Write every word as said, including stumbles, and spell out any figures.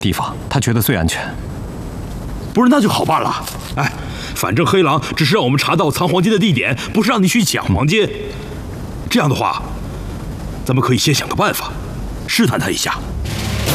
地方，他觉得最安全。 不是，那就好办了。哎，反正黑狼只是让我们查到藏黄金的地点，不是让你去抢黄金。这样的话，咱们可以先想个办法，试探他一下。